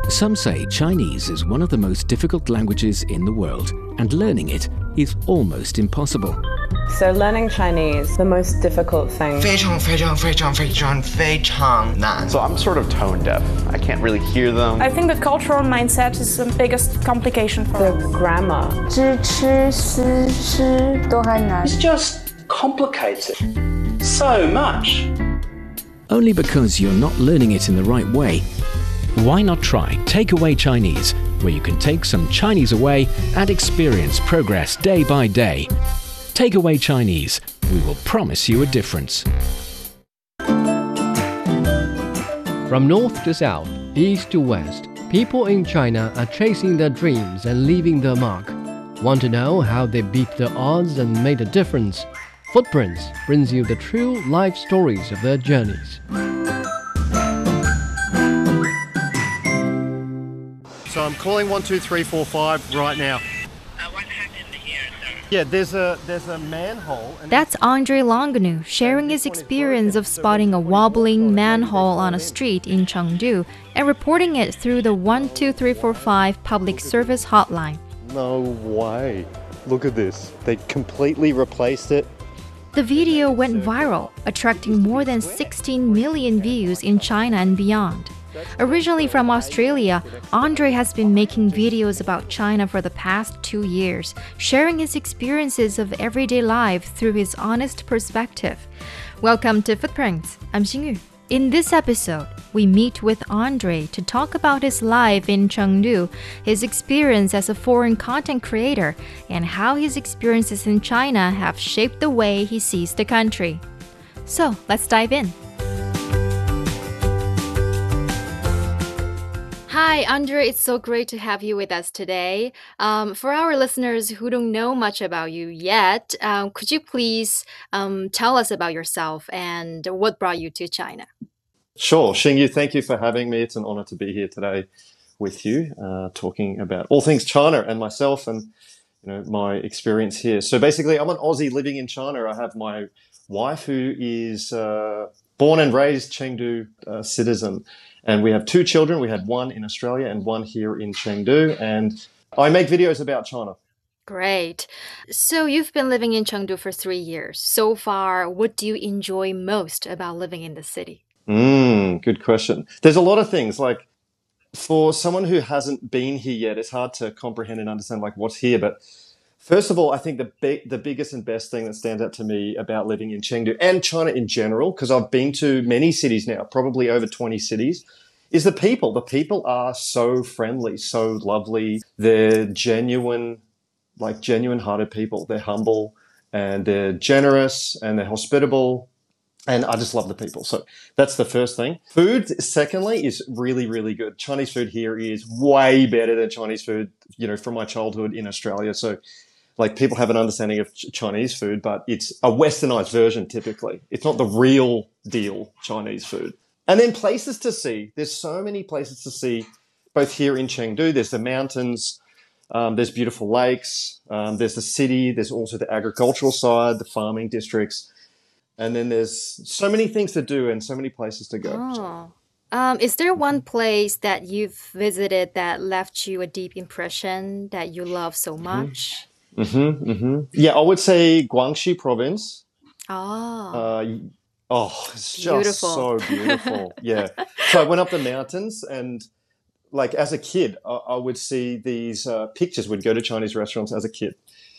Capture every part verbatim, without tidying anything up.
Some say Chinese is one of the most difficult languages in the world, and learning it is almost impossible. So learning Chinese, the most difficult thing. 非常非常非常非常非常难. So I'm sort of tone deaf. I can't really hear them. I think the cultural mindset is the biggest complication for The us. grammar. 知吃思吃都还难。 It's just complicated so much. Only because you're not learning it in the right way. Why not try Takeaway Chinese, where you can take some Chinese away and experience progress day by day. Takeaway Chinese, we will promise you a difference. From north to south, east to west, people in China are chasing their dreams and leaving their mark. Want to know how they beat the odds and made a difference? Footprints brings you the true life stories of their journeys. So I'm calling one two three four five right now. Uh, what happened here, sir? Yeah, there's a there's a manhole. And That's Andre Longanu sharing his experience of spotting a wobbling manhole on a street in Chengdu and reporting it through the one two three four five public service hotline. No way. Look at this. They completely replaced it. The video went viral, attracting more than sixteen million views in China and beyond. Originally from Australia, Andre has been making videos about China for the past two years, sharing his experiences of everyday life through his honest perspective. Welcome to Footprints. I'm Xingyu. In this episode, we meet with Andre to talk about his life in Chengdu, his experience as a foreign content creator, and how his experiences in China have shaped the way he sees the country. So, let's dive in. Hi, Andre. It's so great to have you with us today. Um, for our listeners who don't know much about you yet, um, could you please um, tell us about yourself and what brought you to China? Sure, Xingyu, thank you for having me. It's an honor to be here today with you, uh, talking about all things China and myself and you know my experience here. So basically, I'm an Aussie living in China. I have my wife who is uh, born and raised Chengdu uh, citizen. And we have two children. We had one in Australia and one here in Chengdu. And I make videos about China. Great. So you've been living in Chengdu for three years. So far, what do you enjoy most about living in the city? Mm, good question. There's a lot of things. Like for someone who hasn't been here yet, it's hard to comprehend and understand like what's here. But first of all, I think the big, the biggest and best thing that stands out to me about living in Chengdu and China in general, because I've been to many cities now, probably over twenty cities, is the people. The people are so friendly, so lovely. They're genuine, like genuine-hearted people. They're humble and they're generous and they're hospitable. And I just love the people. So that's the first thing. Food, secondly, is really, really good. Chinese food here is way better than Chinese food, you know, from my childhood in Australia. So like people have an understanding of ch- Chinese food, but it's a westernized version typically. It's not the real deal Chinese food. And then places to see. There's so many places to see, both here in Chengdu. There's the mountains, um, there's beautiful lakes, um, there's the city, there's also the agricultural side, the farming districts. And then there's so many things to do and so many places to go. Oh. Um, is there one place that you've visited that left you a deep impression that you love so much? Mm-hmm, mm-hmm. Yeah, I would say Guangxi province. Oh. Uh, oh, it's just Beautiful. so beautiful. Yeah. So I went up the mountains and like as a kid, I, I would see these uh, pictures. We'd go to Chinese restaurants as a kid.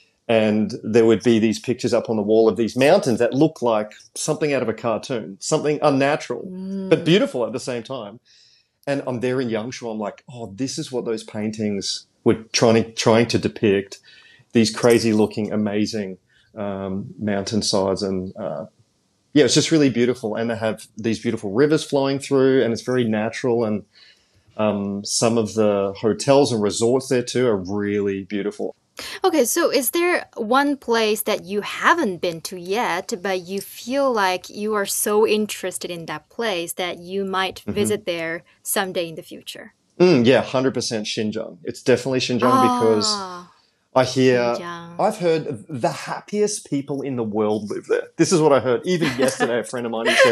And there would be these pictures up on the wall of these mountains that look like something out of a cartoon, something unnatural, Mm. but beautiful at the same time. And I'm there in Yangshuo. I'm like, oh, this is what those paintings were trying, trying to depict. These crazy looking, amazing um, mountainsides. And uh, yeah, it's just really beautiful. And they have these beautiful rivers flowing through and it's very natural. And um, some of the hotels and resorts there too are really beautiful. Okay, so is there one place that you haven't been to yet, but you feel like you are so interested in that place that you might Mm-hmm. visit there someday in the future? Mm, yeah, one hundred percent Xinjiang. It's definitely Xinjiang because Ah, I hear, Xinjiang. I've heard the happiest people in the world live there. This is what I heard. Even yesterday, a friend of mine, he said,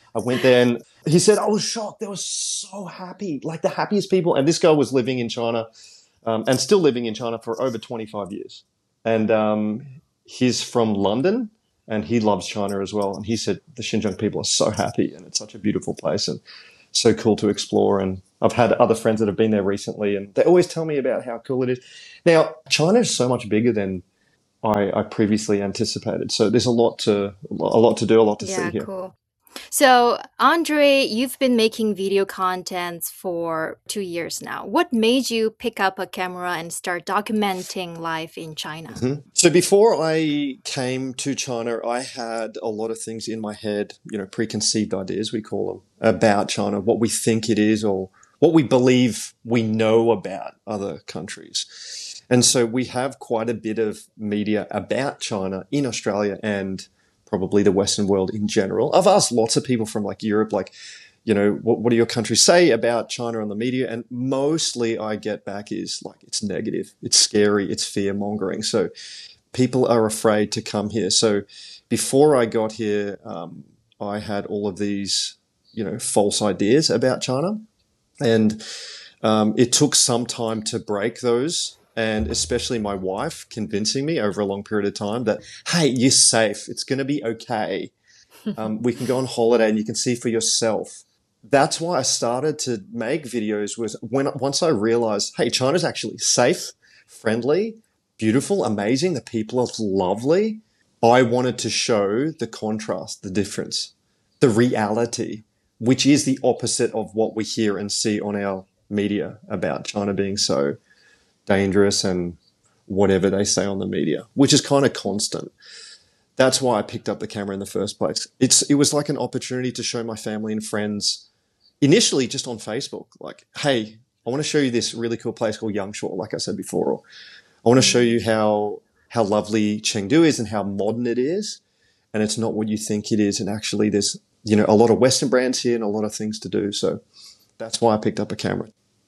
I went there and he said, I was shocked. They were so happy, like the happiest people. And this guy was living in China um, and still living in China for over twenty-five years. And um, he's from London and he loves China as well. And he said the Xinjiang people are so happy and it's such a beautiful place and so cool to explore. And I've had other friends that have been there recently and they always tell me about how cool it is. Now, China is so much bigger than I, I previously anticipated. So there's a lot to a lot to do, a lot to yeah, see here. Cool. So, Andre, you've been making video contents for two years now. What made you pick up a camera and start documenting life in China? Mm-hmm. So before I came to China, I had a lot of things in my head, you know, preconceived ideas, we call them, about China, what we think it is or what we believe we know about other countries. And so we have quite a bit of media about China in Australia and probably the Western world in general. I've asked lots of people from like Europe, like, you know, what, what do your countries say about China on the media? And mostly I get back is like, it's negative, it's scary, it's fear mongering. So people are afraid to come here. So before I got here, um, I had all of these, you know, false ideas about China. And um, it took some time to break those. And especially my wife convincing me over a long period of time that, hey, you're safe. It's going to be okay. Um, we can go on holiday and you can see for yourself. That's why I started to make videos was when once I realized, hey, China's actually safe, friendly, beautiful, amazing. The people are lovely. I wanted to show the contrast, the difference, the reality, which is the opposite of what we hear and see on our media about China being so dangerous and whatever they say on the media, which is kind of constant. That's why I picked up the camera in the first place. It's it was like an opportunity to show my family and friends, initially just on Facebook, like, hey, I want to show you this really cool place called Yangshuo, like I said before. Or I want to show you how how lovely Chengdu is and how modern it is. And it's not what you think it is. And actually there's, you know, a lot of Western brands here and a lot of things to do. So that's why I picked up a camera.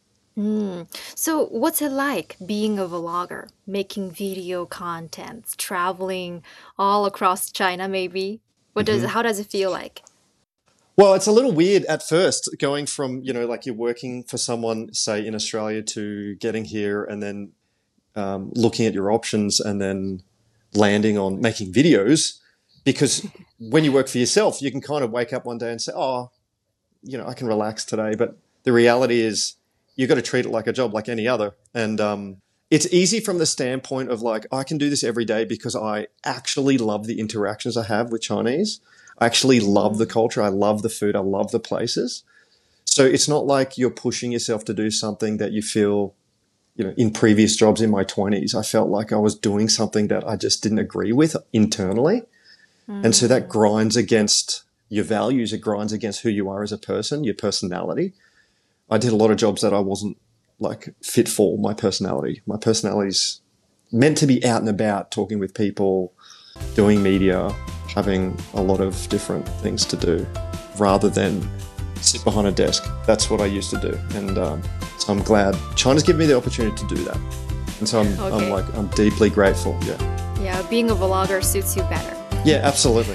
Mm. So what's it like being a vlogger, making video contents, traveling all across China maybe? What does, mm-hmm. How does it feel like? Well, it's a little weird at first going from, you know, like you're working for someone, say in Australia, to getting here and then um, looking at your options and then landing on making videos. Because when you work for yourself, you can kind of wake up one day and say, oh, you know, I can relax today. But the reality is, you've got to treat it like a job, like any other. And um, it's easy from the standpoint of like, I can do this every day because I actually love the interactions I have with Chinese. I actually love the culture. I love the food. I love the places. So it's not like you're pushing yourself to do something that you feel, you know, in previous jobs in my twenties, I felt like I was doing something that I just didn't agree with internally. Mm. And so that grinds against your values. It grinds against who you are as a person, your personality. I did a lot of jobs that I wasn't like fit for my personality. My personality's meant to be out and about, talking with people, doing media, having a lot of different things to do rather than sit behind a desk. That's what I used to do. And um, so I'm glad China's given me the opportunity to do that. And so I'm, okay. I'm like, I'm deeply grateful. Yeah. Yeah. Being a vlogger suits you better. Yeah, absolutely.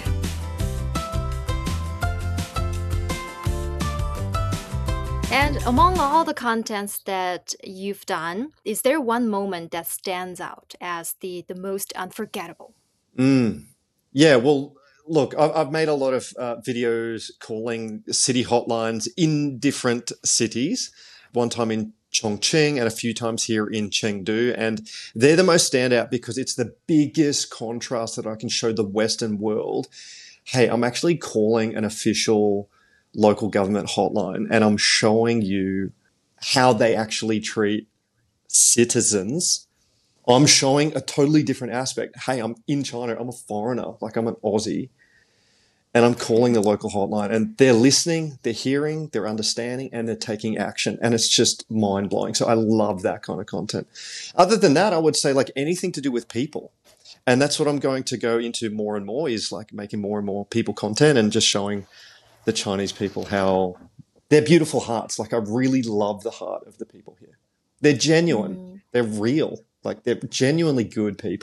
And among all the contents that you've done, is there one moment that stands out as the, the most unforgettable? Mm. Yeah, well, look, I've, I've made a lot of uh, videos calling city hotlines in different cities, one time in Chongqing and a few times here in Chengdu. And they're the most standout because it's the biggest contrast that I can show the Western world. Hey, I'm actually calling an official local government hotline and I'm showing you how they actually treat citizens. I'm showing a totally different aspect. Hey, I'm in China. I'm a foreigner, like I'm an Aussie, and I'm calling the local hotline and they're listening, they're hearing, they're understanding, and they're taking action. And it's just mind blowing. So I love that kind of content. Other than that, I would say like anything to do with people. And that's what I'm going to go into more and more is like making more and more people content and just showing the Chinese people how they're beautiful hearts. Like I really love the heart of the people here. They're genuine. Mm. They're real. Like they're genuinely good people.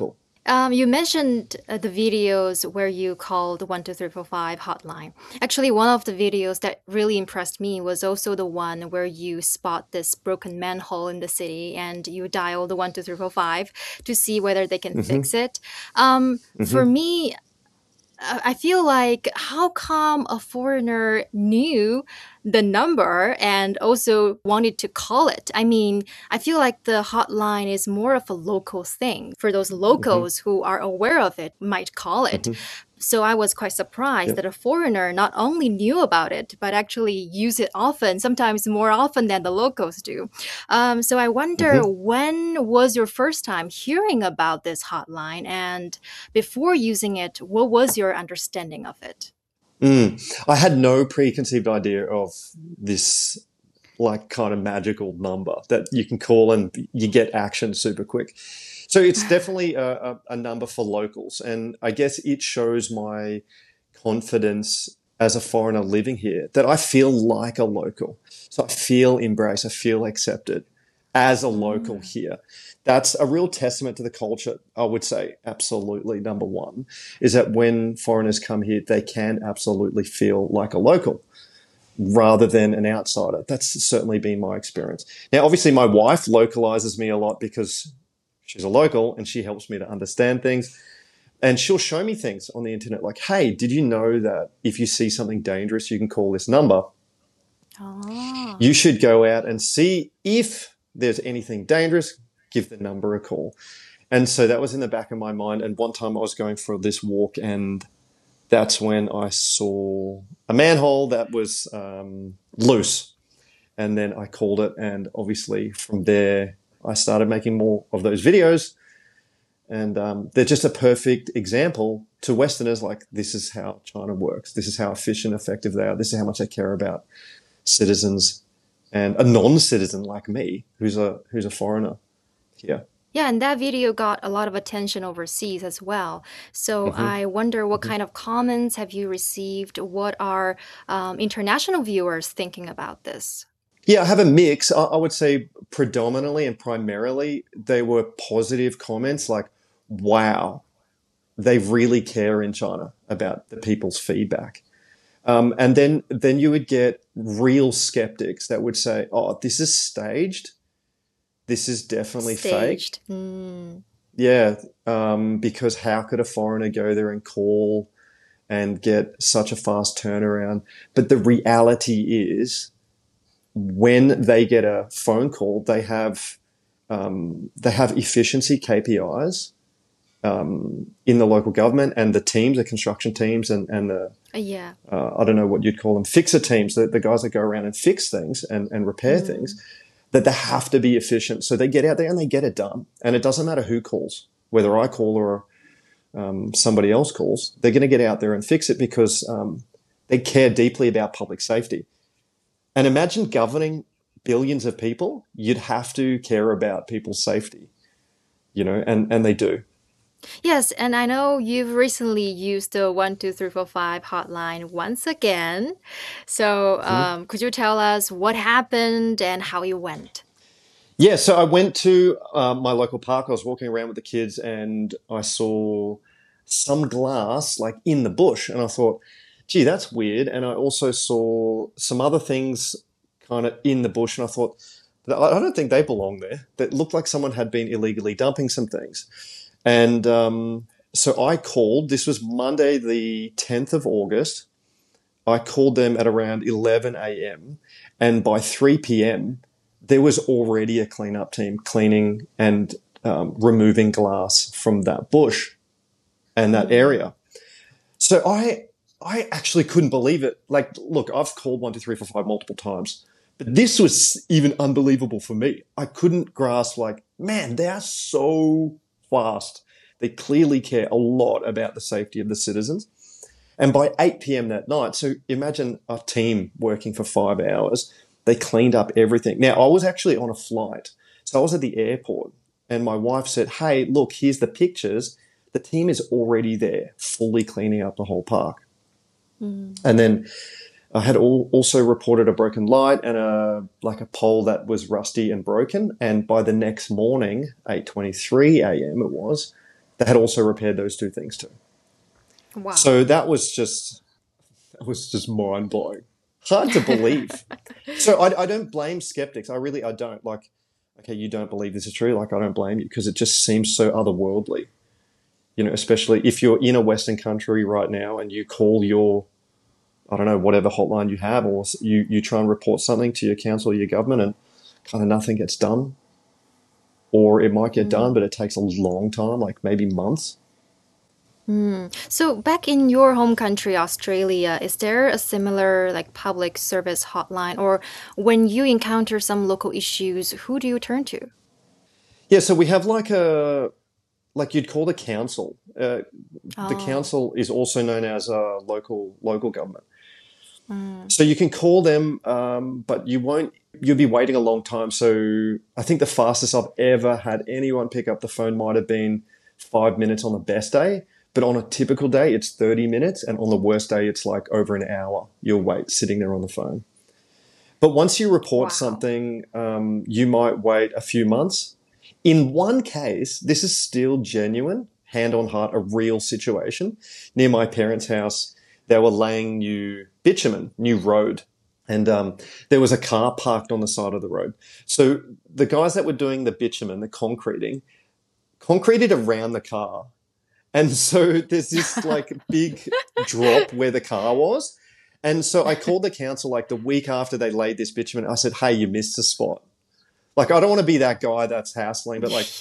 Um, you mentioned uh, the videos where you called one two three four five hotline. Actually, one of the videos that really impressed me was also the one where you spot this broken manhole in the city and you dial the one two three four five to see whether they can Mm-hmm. fix it. Um, Mm-hmm. For me, uh, I feel like how come a foreigner knew the number and also wanted to call it? I mean, I feel like the hotline is more of a local thing. For those locals who are aware of it, might call it. Mm-hmm. So I was quite surprised Yep. that a foreigner not only knew about it, but actually use it often, sometimes more often than the locals do. Um, so I wonder, Mm-hmm. when was your first time hearing about this hotline? And before using it, what was your understanding of it? Mm. I had no preconceived idea of this like kind of magical number that you can call and you get action super quick. So it's definitely a, a, a number for locals. And I guess it shows my confidence as a foreigner living here that I feel like a local. So I feel embraced, I feel accepted as a local here. That's a real testament to the culture, I would say. Absolutely. Number one is that when foreigners come here, they can absolutely feel like a local rather than an outsider. That's certainly been my experience. Now, obviously, my wife localizes me a lot because she's a local and she helps me to understand things. And she'll show me things on the internet like, hey, did you know that if you see something dangerous, you can call this number? Oh. You should go out and see if there's anything dangerous, give the number a call. And so that was in the back of my mind. And one time I was going for this walk and that's when I saw a manhole that was um, loose. And then I called it. And obviously from there, I started making more of those videos. And um, they're just a perfect example to Westerners, like this is how China works. This is how efficient, effective they are. This is how much they care about citizens and a non-citizen like me who's a who's a foreigner here. Yeah, and that video got a lot of attention overseas as well. So Mm-hmm. I wonder, what Mm-hmm. kind of comments have you received? What are um, international viewers thinking about this? Yeah, I have a mix. I, I would say predominantly and primarily they were positive comments like, wow, they really care in China about the people's feedback. Um, and then, then you would get real skeptics that would say, oh, this is staged. This is definitely Staged. fake. Mm. Yeah, um, because how could a foreigner go there and call and get such a fast turnaround? But the reality is, when they get a phone call, they have um, they have efficiency K P Is um, in the local government and the teams, the construction teams, and and the Uh, yeah. uh, I don't know what you'd call them, fixer teams, the, the guys that go around and fix things and, and repair Mm. things, that they have to be efficient. So they get out there and they get it done. And it doesn't matter who calls, whether I call or um, somebody else calls, they're going to get out there and fix it because um, they care deeply about public safety. And imagine governing billions of people, you'd have to care about people's safety, you know, and, and they do. Yes, and I know you've recently used the one two three four five hotline once again. So um, could you tell us what happened and how it went? Yeah, so I went to um, my local park. I was walking around with the kids and I saw some glass like in the bush. And I thought, gee, that's weird. And I also saw some other things kind of in the bush. And I thought, I don't think they belong there. That looked like someone had been illegally dumping some things. And um, so I called. This was Monday, the tenth of August. I called them at around eleven a.m. And by three p.m., there was already a cleanup team cleaning and um, removing glass from that bush and that area. So I I actually couldn't believe it. Like, look, I've called one two three four five multiple times, but this was even unbelievable for me. I couldn't grasp, like, man, they are so fast. They clearly care a lot about the safety of the citizens. And by eight p.m. that night, so imagine a team working for five hours, they cleaned up everything. Now, I was actually on a flight. So I was at the airport and my wife said, hey, look, here's the pictures. The team is already there, fully cleaning up the whole park. Mm. And then I had all, also reported a broken light and a like a pole that was rusty and broken. And by the next morning, eight twenty-three a.m. it was, they had also repaired those two things too. Wow. So that was just, that was just mind blowing. Hard to believe. So I, I don't blame skeptics. I really, I don't. Like, okay, you don't believe this is true. Like, I don't blame you because it just seems so otherworldly. You know, especially if you're in a Western country right now and you call your, I don't know, whatever hotline you have, or you, you try and report something to your council or your government and kind of nothing gets done. Or it might get mm. done, but it takes a long time, like maybe months. Mm. So back in your home country, Australia, is there a similar like public service hotline? Or when you encounter some local issues, who do you turn to? Yeah, so we have like a, like you'd call the council. Uh, oh. The council is also known as a local local government. Mm. So you can call them, um, but you won't, you'll be waiting a long time. So I think the fastest I've ever had anyone pick up the phone might have been five minutes on the best day. But on a typical day, it's thirty minutes. And on the worst day, it's like over an hour. You'll wait sitting there on the phone. But once you report wow. something, um, you might wait a few months. In one case, this is still genuine, hand on heart, a real situation. Near my parents' house, they were laying new bitumen, new road. And um, there was a car parked on the side of the road. So the guys that were doing the bitumen, the concreting, concreted around the car. And so there's this like big drop where the car was. And so I called the council like the week after they laid this bitumen. I said, hey, you missed a spot. Like, I don't want to be that guy that's hassling, but like,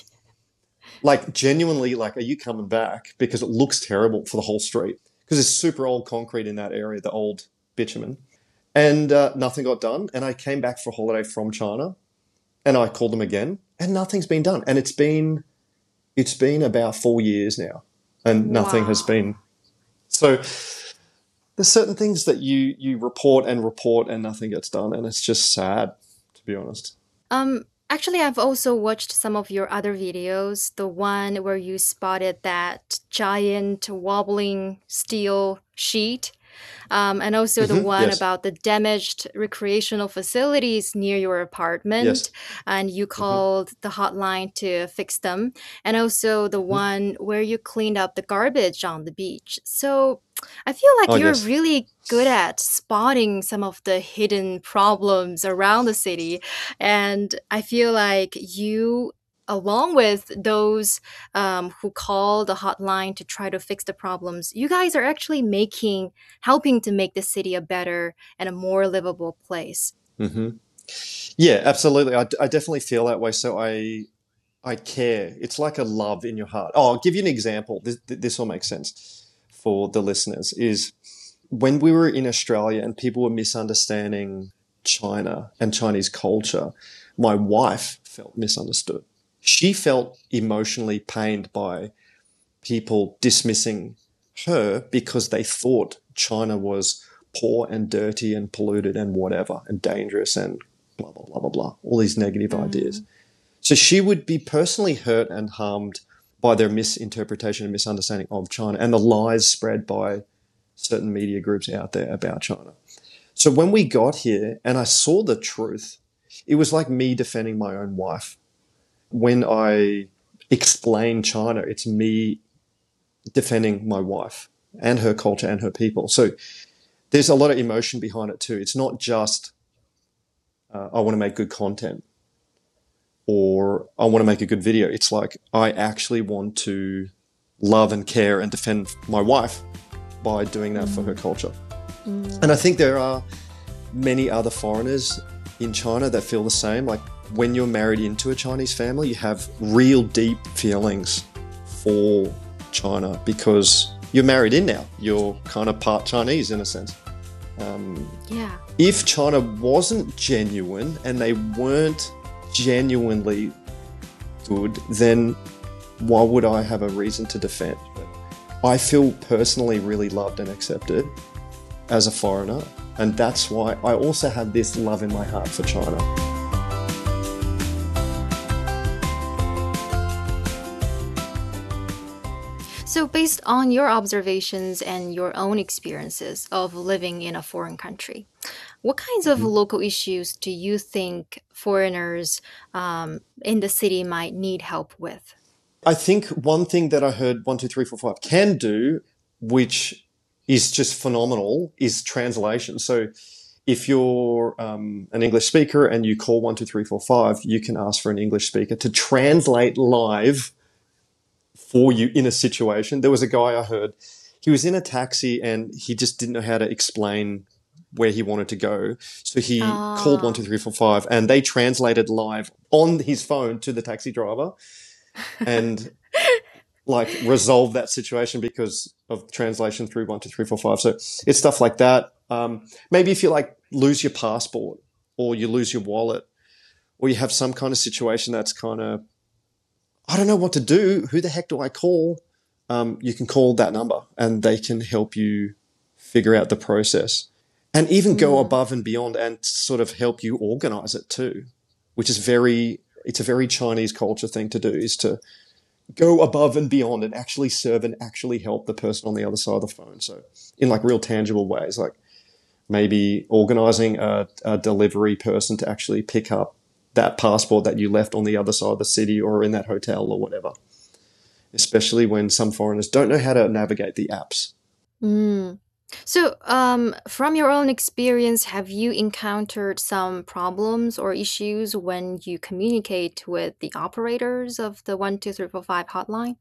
like genuinely, like, are you coming back? Because it looks terrible for the whole street. Because it's super old concrete in that area, the old bitumen. And uh, nothing got done. And I came back for a holiday from China and I called them again and nothing's been done. And it's been, it's been about four years now and nothing wow. has been. So there's certain things that you, you report and report and nothing gets done. And it's just sad, to be honest. Um, actually, I've also watched some of your other videos, the one where you spotted that giant wobbling steel sheet. Um, and also the mm-hmm, one yes. about the damaged recreational facilities near your apartment. Yes. And you called mm-hmm. the hotline to fix them. And also the mm-hmm. one where you cleaned up the garbage on the beach. So I feel like oh, you're yes. really good at spotting some of the hidden problems around the city. And I feel like you, along with those um, who call the hotline to try to fix the problems, you guys are actually making, helping to make the city a better and a more livable place. Mm-hmm. Yeah, absolutely. I, I definitely feel that way. So I, I care. It's like a love in your heart. Oh, I'll give you an example. This, this will make sense for the listeners. Is when we were in Australia and people were misunderstanding China and Chinese culture, my wife felt misunderstood. She felt emotionally pained by people dismissing her because they thought China was poor and dirty and polluted and whatever and dangerous and blah, blah, blah, blah, blah, all these negative mm. ideas. So she would be personally hurt and harmed by their misinterpretation and misunderstanding of China and the lies spread by certain media groups out there about China. So when we got here and I saw the truth, it was like me defending my own wife. When I explain China, it's me defending my wife and her culture and her people. So there's a lot of emotion behind it too. It's not just uh, I want to make good content or I want to make a good video. It's like I actually want to love and care and defend my wife by doing that mm. for her culture. Mm. And I think there are many other foreigners in China that feel the same. Like when you're married into a Chinese family, you have real deep feelings for China because you're married in now. You're kind of part Chinese in a sense. Um, yeah. If China wasn't genuine and they weren't genuinely good, then why would I have a reason to defend? I feel personally really loved and accepted as a foreigner, and that's why I also have this love in my heart for China. So based on your observations and your own experiences of living in a foreign country, what kinds of mm-hmm. local issues do you think foreigners um, in the city might need help with? I think one thing that I heard one two three four five can do, which is just phenomenal, is translation. So if you're um, an English speaker and you call one two three four five, you can ask for an English speaker to translate live for you in a situation. There was a guy I heard, he was in a taxi and he just didn't know how to explain where he wanted to go. So he oh. called one two three four five and they translated live on his phone to the taxi driver and like resolved that situation because of translation through one two three four five. So it's stuff like that. Um, maybe if you like lose your passport or you lose your wallet or you have some kind of situation that's kind of, I don't know what to do. Who the heck do I call? Um, you can call that number and they can help you figure out the process and even go mm. above and beyond and sort of help you organize it too, which is very, it's a very Chinese culture thing to do, is to go above and beyond and actually serve and actually help the person on the other side of the phone. So in like real tangible ways, like maybe organizing a, a delivery person to actually pick up that passport that you left on the other side of the city or in that hotel or whatever, especially when some foreigners don't know how to navigate the apps. Mm. So um, from your own experience, have you encountered some problems or issues when you communicate with the operators of the one two three four five hotline?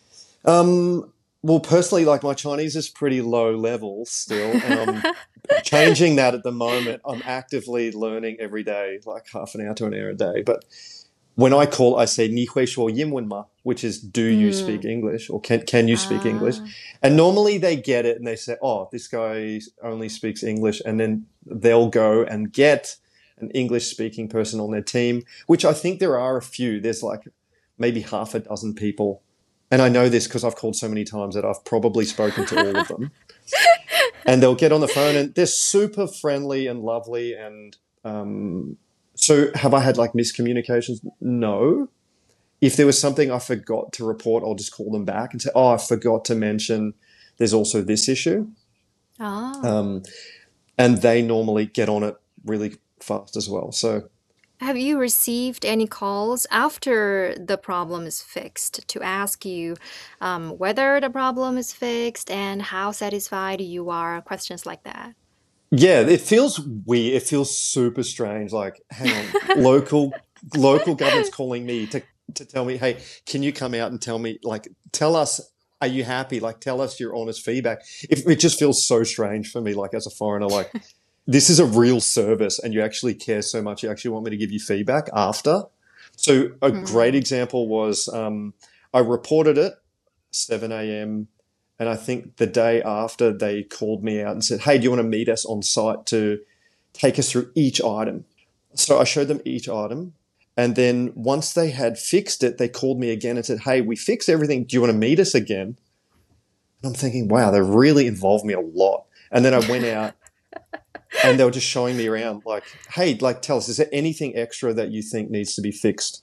Um, well, personally, like my Chinese is pretty low level still. And I'm changing that at the moment. I'm actively learning every day, like half an hour to an hour a day. But when I call, I say 你会说英文吗? Which is, do you Mm. speak English or can can you speak Ah. English? And normally they get it and they say, oh, this guy only speaks English. And then they'll go and get an English-speaking person on their team, which I think there are a few. There's like maybe half a dozen people. And I know this because I've called so many times that I've probably spoken to all of them. And they'll get on the phone and they're super friendly and lovely. And um, so have I had like miscommunications? No. If there was something I forgot to report, I'll just call them back and say, oh, I forgot to mention there's also this issue. Ah. Um, and they normally get on it really fast as well. So Have you received any calls after the problem is fixed to ask you um, whether the problem is fixed and how satisfied you are? Questions like that. yeah, it feels weird. It feels super strange. Like, hang on, local local government's calling me to to tell me, hey, can you come out and tell me, like, tell us, are you happy? Like, tell us your honest feedback. It, it just feels so strange for me, like, as a foreigner, like, this is a real service and you actually care so much. You actually want me to give you feedback after. So a Mm. great example was um, I reported it seven a.m. and I think the day after they called me out and said, hey, do you want to meet us on site to take us through each item? So I showed them each item. And then once they had fixed it, they called me again and said, hey, we fixed everything. Do you want to meet us again? And I'm thinking, wow, they really involved me a lot. And then I went out and they were just showing me around like, hey, like, tell us, is there anything extra that you think needs to be fixed?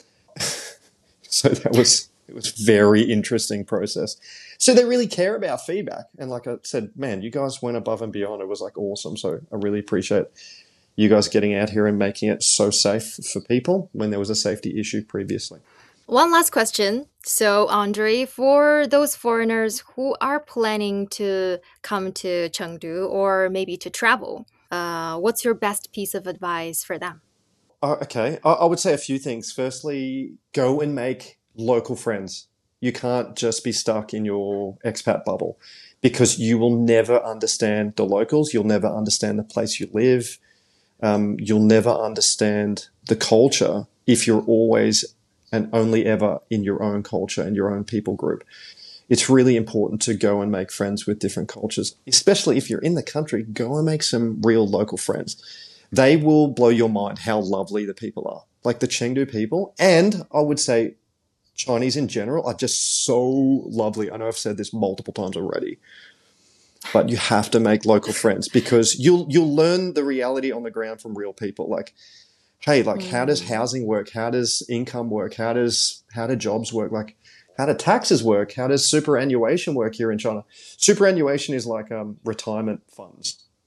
So that was, it was very interesting process. So they really care about feedback. And like I said, man, you guys went above and beyond. It was like awesome. So I really appreciate you guys getting out here and making it so safe for people when there was a safety issue previously. One last question. So, Andre, for those foreigners who are planning to come to Chengdu or maybe to travel, uh, what's your best piece of advice for them? Uh, okay, I, I would say a few things. Firstly, go and make local friends. You can't just be stuck in your expat bubble because you will never understand the locals. You'll never understand the place you live. Um, you'll never understand the culture if you're always and only ever in your own culture and your own people group. It's really important to go and make friends with different cultures, especially if you're in the country. Go and make some real local friends. They will blow your mind how lovely the people are, like the Chengdu people. And I would say Chinese in general are just so lovely. I know I've said this multiple times already, but you have to make local friends because you'll you'll learn the reality on the ground from real people. Like, hey, like, mm. how does housing work? How does income work? How does how do jobs work? Like, how do taxes work? How does superannuation work here in China? Superannuation is like um, retirement funds.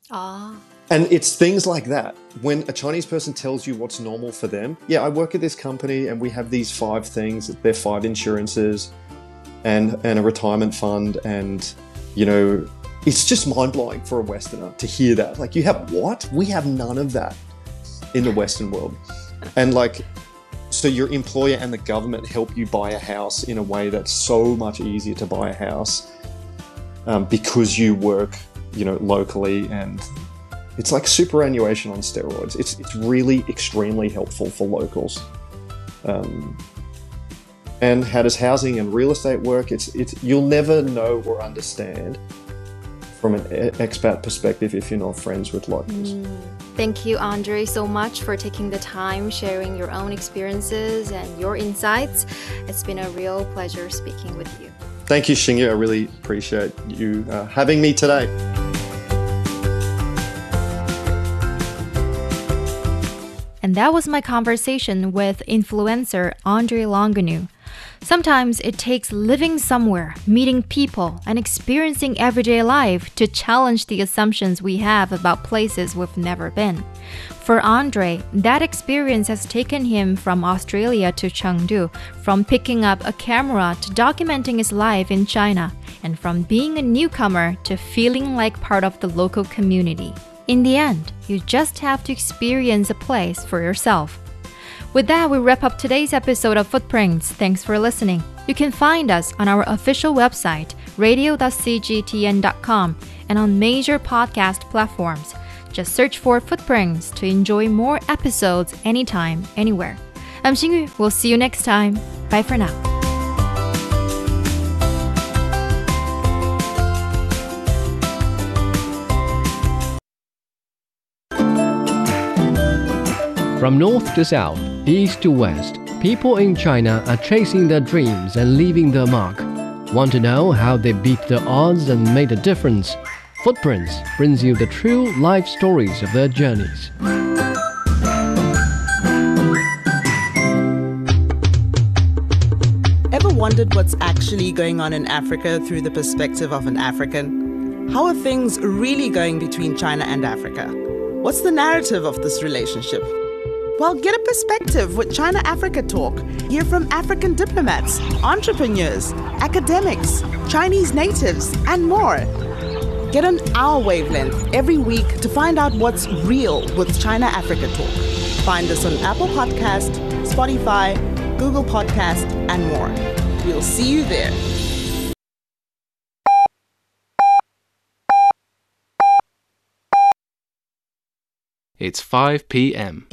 Ah. And it's things like that. When a Chinese person tells you what's normal for them, yeah, I work at this company and we have these five things, they're five insurances and, and a retirement fund. And, you know, it's just mind-blowing for a Westerner to hear that. Like, you have what? We have none of that in the Western world. And like, so your employer and the government help you buy a house in a way that's so much easier to buy a house um, because you work, you know, locally, and it's like superannuation on steroids. It's it's really extremely helpful for locals. Um, and how does housing and real estate work? It's it's you'll never know or understand from an expat perspective if you're not friends with locals. Mm. Thank you, Andre, so much for taking the time, sharing your own experiences and your insights. It's been a real pleasure speaking with you. Thank you, Xingyu. I really appreciate you uh, having me today. And that was my conversation with influencer Andre Longuenu. Sometimes it takes living somewhere, meeting people, and experiencing everyday life to challenge the assumptions we have about places we've never been. For Andre, that experience has taken him from Australia to Chengdu, from picking up a camera to documenting his life in China, and from being a newcomer to feeling like part of the local community. In the end, you just have to experience a place for yourself. With that, we wrap up today's episode of Footprints. Thanks for listening. You can find us on our official website, radio dot c g t n dot com, and on major podcast platforms. Just search for Footprints to enjoy more episodes anytime, anywhere. I'm Xingyu. We'll see you next time. Bye for now. From north to south, east to west, people in China are chasing their dreams and leaving their mark. Want to know how they beat the odds and made a difference? Footprints brings you the true life stories of their journeys. Ever wondered what's actually going on in Africa through the perspective of an African? How are things really going between China and Africa? What's the narrative of this relationship? Well, get a perspective with China-Africa Talk. Hear from African diplomats, entrepreneurs, academics, Chinese natives, and more. Get on our wavelength every week to find out what's real with China-Africa Talk. Find us on Apple Podcast, Spotify, Google Podcast, and more. We'll see you there. It's five p.m.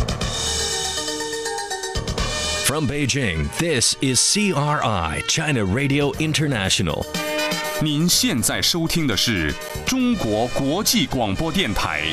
From Beijing, this is C R I, China Radio International. 您现在收听的是中国国际广播电台。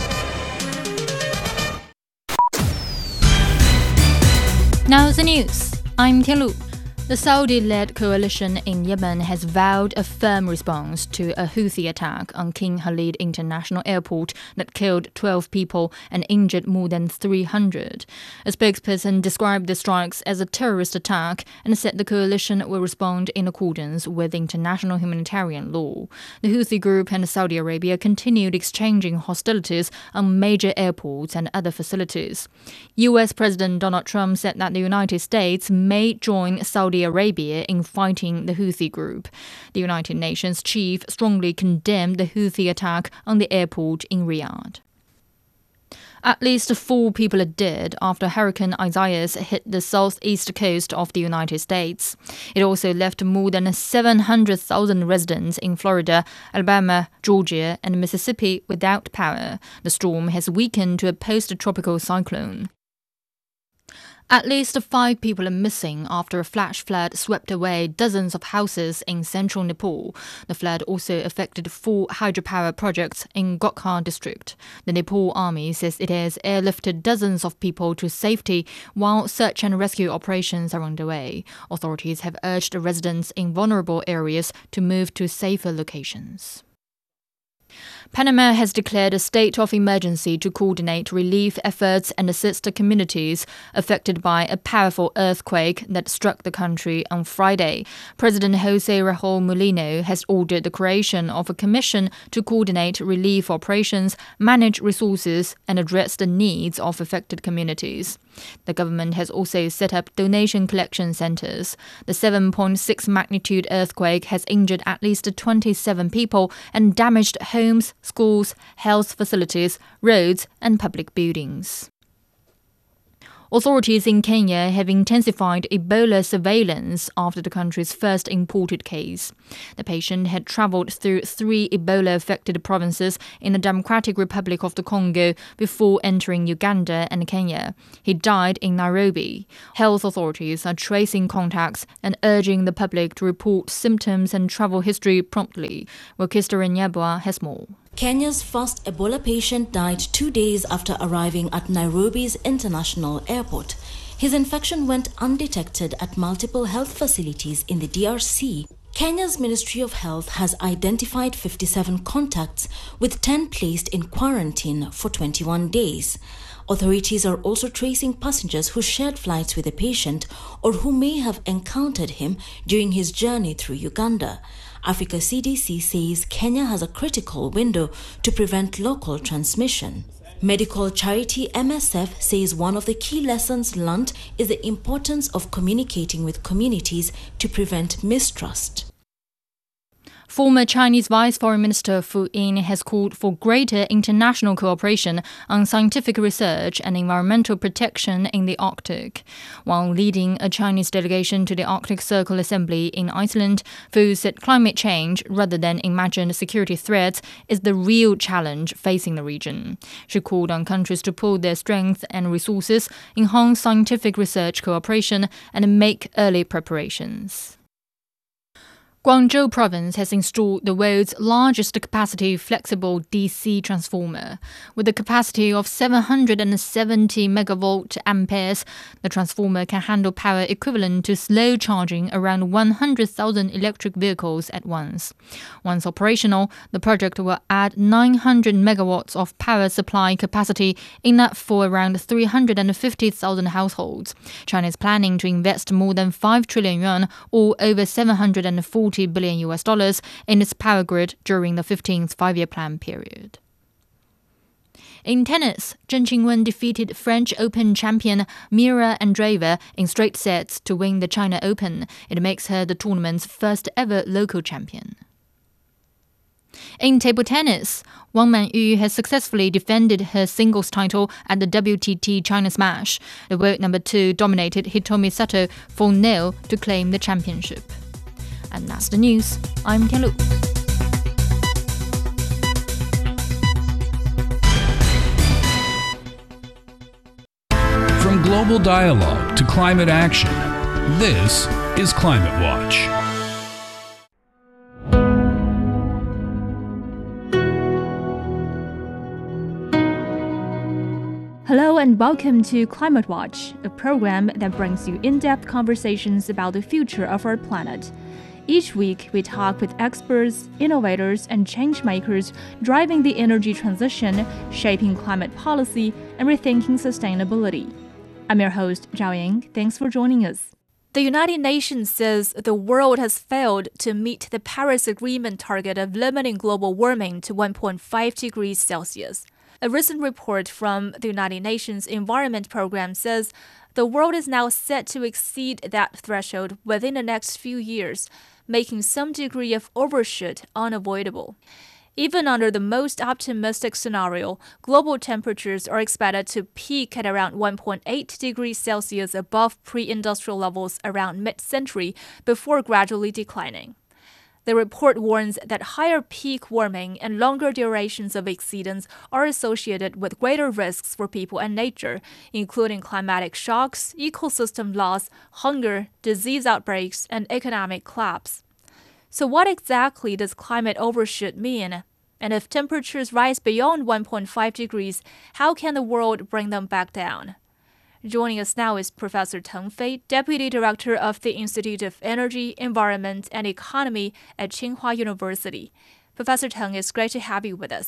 Now the news. I'm Tianlu. The Saudi-led coalition in Yemen has vowed a firm response to a Houthi attack on King Khalid International Airport that killed twelve people and injured more than three hundred. A spokesperson described the strikes as a terrorist attack and said the coalition will respond in accordance with international humanitarian law. The Houthi group and Saudi Arabia continued exchanging hostilities on major airports and other facilities. U S President Donald Trump said that the United States may join Saudi Arabia in fighting the Houthi group. The United Nations chief strongly condemned the Houthi attack on the airport in Riyadh. At least four people are dead after Hurricane Isaias hit the southeast coast of the United States. It also left more than seven hundred thousand residents in Florida, Alabama, Georgia, and Mississippi without power. The storm has weakened to a post-tropical cyclone. At least five people are missing after a flash flood swept away dozens of houses in central Nepal. The flood also affected four hydropower projects in Gokha district. The Nepal army says it has airlifted dozens of people to safety while search and rescue operations are underway. Authorities have urged residents in vulnerable areas to move to safer locations. Panama has declared a state of emergency to coordinate relief efforts and assist the communities affected by a powerful earthquake that struck the country on Friday. President Jose Raul Mulino has ordered the creation of a commission to coordinate relief operations, manage resources, and address the needs of affected communities. The government has also set up donation collection centers. The seven point six magnitude earthquake has injured at least twenty-seven people and damaged homes, schools, health facilities, roads, and public buildings. Authorities in Kenya have intensified Ebola surveillance after the country's first imported case. The patient had traveled through three Ebola-affected provinces in the Democratic Republic of the Congo before entering Uganda and Kenya. He died in Nairobi. Health authorities are tracing contacts and urging the public to report symptoms and travel history promptly. Wakista Nyabwa has more. Kenya's first Ebola patient died two days after arriving at Nairobi's International Airport. His infection went undetected at multiple health facilities in the D R C. Kenya's Ministry of Health has identified fifty-seven contacts, with ten placed in quarantine for twenty-one days. Authorities are also tracing passengers who shared flights with the patient or who may have encountered him during his journey through Uganda. Africa C D C says Kenya has a critical window to prevent local transmission. Medical charity M S F says one of the key lessons learned is the importance of communicating with communities to prevent mistrust. Former Chinese Vice Foreign Minister Fu Yin has called for greater international cooperation on scientific research and environmental protection in the Arctic. While leading a Chinese delegation to the Arctic Circle Assembly in Iceland, Fu said climate change, rather than imagined security threats, is the real challenge facing the region. She called on countries to pool their strengths and resources, enhance scientific research cooperation, and make early preparations. Guangzhou province has installed the world's largest capacity flexible D C transformer. With a capacity of seven hundred seventy megavolt amperes, the transformer can handle power equivalent to slow charging around one hundred thousand electric vehicles at once. Once operational, the project will add nine hundred megawatts of power supply capacity, enough for around three hundred fifty thousand households. China is planning to invest more than five trillion yuan, or over seven hundred forty billion U S dollars, in its power grid during the fifteenth five-year plan period. In tennis, Zheng Qinwen defeated French Open champion Mira Andreeva in straight sets to win the China Open. It makes her the tournament's first ever local champion. In table tennis, Wang Manyu has successfully defended her singles title at the W T T China Smash. The world number two dominated Hitomi Sato four nil to claim the championship. And that's the news. I'm Tian Lu. From global dialogue to climate action, this is Climate Watch. Hello and welcome to Climate Watch, a program that brings you in-depth conversations about the future of our planet. Each week, we talk with experts, innovators, and change-makers driving the energy transition, shaping climate policy, and rethinking sustainability. I'm your host, Zhao Ying. Thanks for joining us. The United Nations says the world has failed to meet the Paris Agreement target of limiting global warming to one point five degrees Celsius. A recent report from the United Nations Environment Programme says the world is now set to exceed that threshold within the next few years, making some degree of overshoot unavoidable. Even under the most optimistic scenario, global temperatures are expected to peak at around one point eight degrees Celsius above pre-industrial levels around mid-century before gradually declining. The report warns that higher peak warming and longer durations of exceedance are associated with greater risks for people and nature, including climatic shocks, ecosystem loss, hunger, disease outbreaks, and economic collapse. So what exactly does climate overshoot mean? And if temperatures rise beyond one point five degrees, how can the world bring them back down? Joining us now is Professor Teng Fei, Deputy Director of the Institute of Energy, Environment, and Economy at Tsinghua University. Professor Teng, it's great to have you with us.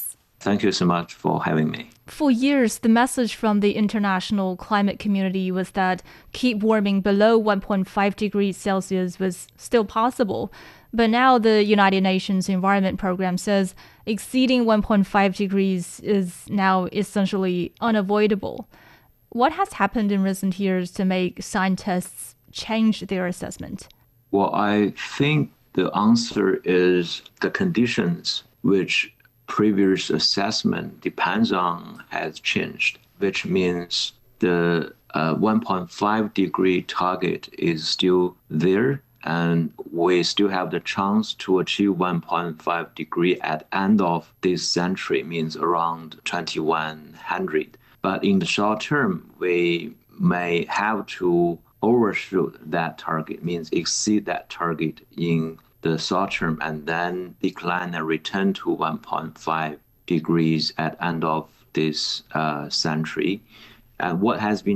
Thank you so much for having me. For years, the message from the international climate community was that keep warming below one point five degrees Celsius was still possible. But now the United Nations Environment Program says exceeding one point five degrees is now essentially unavoidable. What has happened in recent years to make scientists change their assessment? Well, I think the answer is the conditions which previous assessment depends on has changed, which means the uh, one point five degree target is still there, and we still have the chance to achieve one point five degree at end of this century, means around twenty-one hundred. But in the short term, we may have to overshoot that target, means exceed that target in the short term, and then decline and return to one point five degrees at end of this uh, century. And what has been